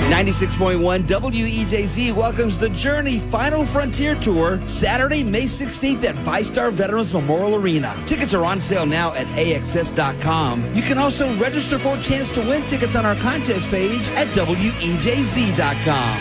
96.1 WEJZ welcomes the Journey Final Frontier Tour Saturday, May 16th at VyStar Veterans Memorial Arena. Tickets are on sale now at AXS.com. You can also register for a chance to win tickets on our contest page at WEJZ.com.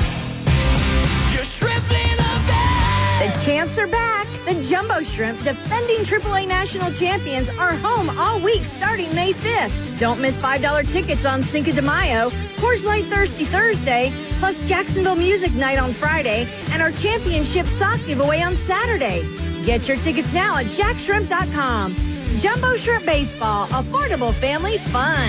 The champs are back. The Jumbo Shrimp, defending AAA national champions, are home all week starting May 5th. Don't miss $5 tickets on Cinco de Mayo, Coors Light Thirsty Thursday, plus Jacksonville Music Night on Friday, and our championship sock giveaway on Saturday. Get your tickets now at jackshrimp.com. Jumbo Shrimp Baseball, affordable family fun.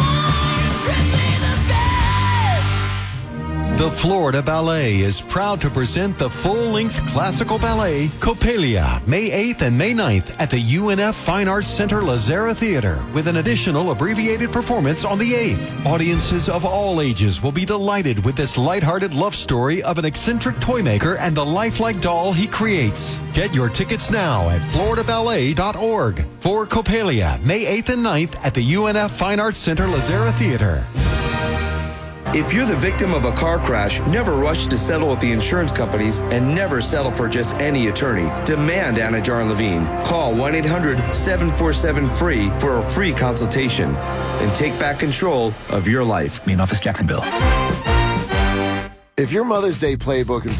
The Florida Ballet is proud to present the full-length classical ballet, Coppelia, May 8th and May 9th at the UNF Fine Arts Center Lazara Theater, with an additional abbreviated performance on the 8th. Audiences of all ages will be delighted with this lighthearted love story of an eccentric toy maker and the lifelike doll he creates. Get your tickets now at floridaballet.org for Coppelia, May 8th and 9th at the UNF Fine Arts Center Lazara Theater. If you're the victim of a car crash, never rush to settle with the insurance companies and never settle for just any attorney. Demand Anajar and Levine. Call 1-800-747-FREE for a free consultation and take back control of your life. Main office, Jacksonville. If your Mother's Day playbook